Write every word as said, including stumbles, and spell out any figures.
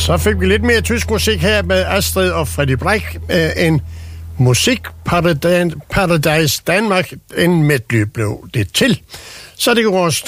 Så fik vi lidt mere tysk musik her med Astrid og Freddy Breich. En musikparadise Danmark, en medley blev det til. Så det går vores